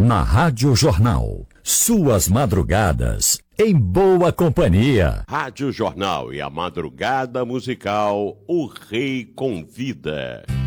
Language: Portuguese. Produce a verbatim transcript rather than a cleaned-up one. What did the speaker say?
Na Rádio Jornal, suas madrugadas em boa companhia. Rádio Jornal e a madrugada musical, o Rei Convida.